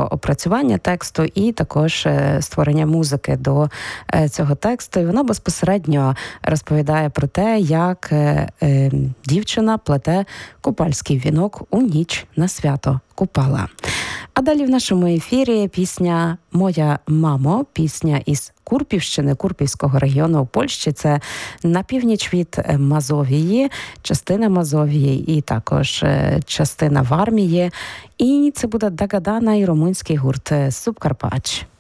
опрацювання тексту і також створення музики до цього тексту. І вона безпосередньо розповідає про те, як дівчина плете купальський вінок у ніч на свято Купала. А далі в нашому ефірі пісня «Моя мамо», пісня із Курпівщини, Курпівського регіону у Польщі. Це на північ від Мазовії, частина Мазовії і також частина Вармії. І це буде Дагадана і румунський гурт «Субкарпач».